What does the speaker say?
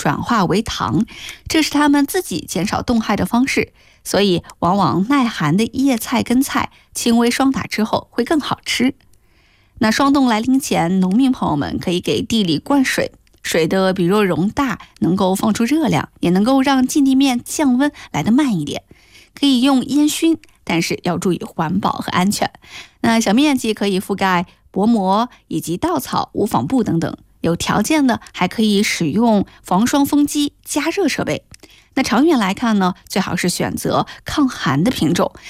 转化为糖，这是它们自己减少冻害的方式。所以往往耐寒的叶菜跟菜轻微霜打之后会更好吃。那霜冻来临前，农民朋友们可以给地里灌水，水的比若容大，能够放出热量，也能够让近地面降温来得慢一点。可以用烟熏，但是要注意环保和安全。那小面积可以覆盖薄膜以及稻草、无纺布等等，有条件的还可以使用防霜风机、加热设备。那长远来看呢，最好是选择抗寒的品种，